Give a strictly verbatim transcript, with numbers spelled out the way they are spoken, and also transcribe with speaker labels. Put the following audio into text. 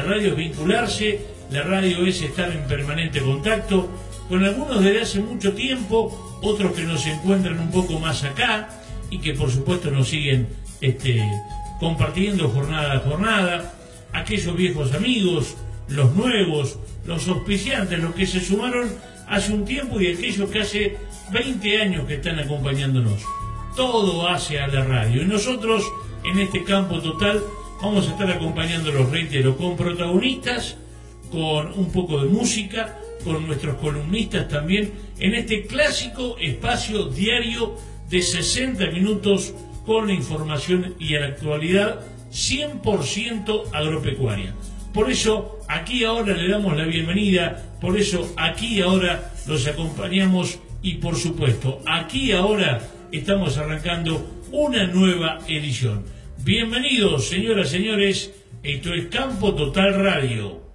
Speaker 1: radio es vincularse, la radio es estar en permanente contacto con algunos desde hace mucho tiempo, otros que nos encuentran un poco más acá y que por supuesto nos siguen este, compartiendo jornada a jornada, aquellos viejos amigos, los nuevos, los auspiciantes, los que se sumaron hace un tiempo y aquellos que hace veinte años que están acompañándonos. Todo hace a la radio y nosotros en este campo total vamos a estar acompañándolos, reitero, con protagonistas, con un poco de música, con nuestros columnistas también, en este clásico espacio diario de sesenta minutos con la información y la actualidad cien por ciento agropecuaria. Por eso aquí ahora le damos la bienvenida, por eso aquí ahora los acompañamos y por supuesto aquí ahora estamos arrancando una nueva edición. Bienvenidos, señoras y señores, esto es Campo Total Radio.